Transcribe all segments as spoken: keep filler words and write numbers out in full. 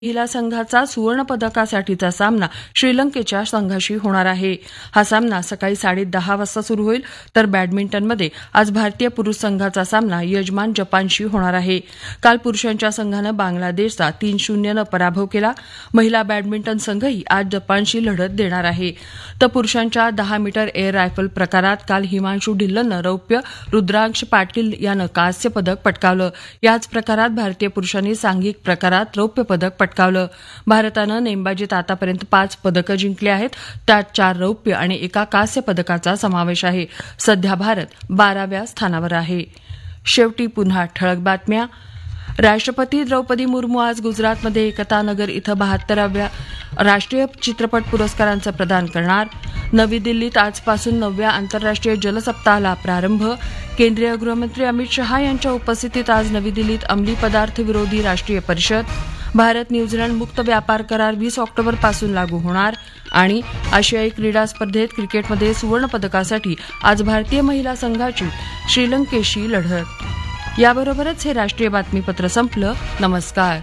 महिला संघाचा सुवर्ण पदकासाठीचा सामना श्रीलंकेच्या संघाशी होणार आहे. हा सामना सकाळी साडे दहा वाजता सुरू होईल. तर बॅडमिंटनमध्ये आज भारतीय पुरुष संघाचा सामना यजमान जपानशी होणार आहे. काल पुरुषांच्या संघानं बांगलादेशचा तीन शून्यनं पराभव केला. महिला बॅडमिंटन संघही आज जपानशी लढत देणार आहे. तर पुरुषांच्या दहा मीटर एअर रायफल प्रकारात काल हिमांशू ढिल्लननं रौप्य, रुद्रांश पाटील यानं कांस्य पदक पटकावलं. याच प्रकारात भारतीय पुरुषांनी सांघिक प्रकारात रौप्य पदक पटकावलं. भारतानं नेमबाजीत आतापर्यंत पाच पदकं जिंकली आहेत. त्यात चार रौप्य आणि एका कांस्य पदकाचा समावेश आहे. सध्या भारत बाराव्या स्थानावर आहे. शेवटी पुन्हा ठळक बातम्या. राष्ट्रपती द्रौपदी मुर्मू आज गुजरातमध्ये एकता नगर इथं बहात्तराव्या राष्ट्रीय चित्रपट पुरस्कारांचं प्रदान करणार. नवी दिल्लीत आजपासून नवव्या आंतरराष्ट्रीय जल सप्ताहाला प्रारंभ. केंद्रीय गृहमंत्री अमित शहा यांच्या उपस्थितीत आज नवी दिल्लीत अंमली पदार्थ विरोधी राष्ट्रीय परिषद. भारत न्यूझीलंड मुक्त व्यापार करार वीस ऑक्टोबरपासून लागू होणार. आणि आशियाई क्रीडा स्पर्धेत क्रिकेटमध्ये सुवर्णपदकासाठी आज भारतीय महिला संघाची श्रीलंकेशी लढत. याबरोबरच हे राष्ट्रीय बातमीपत्र संपलं. नमस्कार.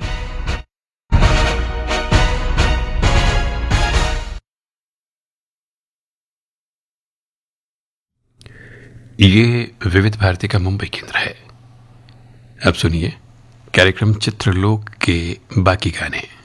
ये विविध भारती का मुंबई केंद्र है. अब सुनिए कार्यक्रम चित्रलोक के बाकी गाने.